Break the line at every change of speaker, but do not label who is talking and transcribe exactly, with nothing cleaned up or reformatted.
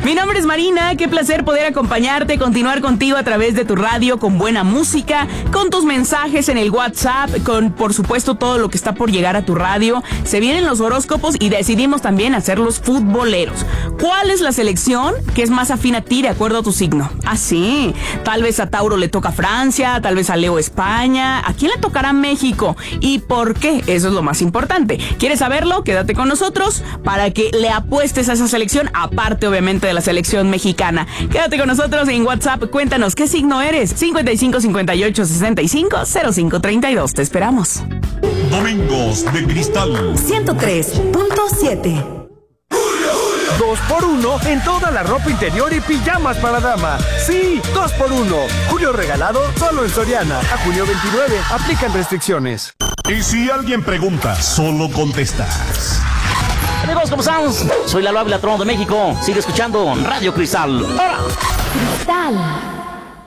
Mi nombre es Marina, qué placer poder acompañarte, continuar contigo a través de tu radio con buena música, con tus mensajes en el WhatsApp, con por supuesto todo lo que está por llegar a tu radio. Se vienen los horóscopos y decidimos también hacerlos futboleros. ¿Cuál es la selección que es más afín a ti de acuerdo a tu signo? Ah, sí, tal vez a Tauro le toca Francia, tal vez a Leo España. ¿A quién le tocará México? ¿Y por qué? Eso es lo más importante. ¿Quieres saberlo? Quédate con nosotros para que le apuestes a esa selección, aparte obviamente de la selección mexicana. Quédate con nosotros en WhatsApp, cuéntanos qué signo eres. cincuenta y cinco cincuenta y ocho sesenta y cinco cero cinco treinta y dos, te esperamos.
Domingos de Cristal
ciento tres punto siete.
Dos por uno en toda la ropa interior y pijamas para dama. Sí, dos por uno. Julio regalado solo en Soriana. A junio veintinueve. Aplican restricciones.
Y si alguien pregunta, solo contestas.
Amigos, ¿cómo están? Soy Lalo Ávila, Trono de México. Sigue escuchando Radio Cristal. ¡Ahora!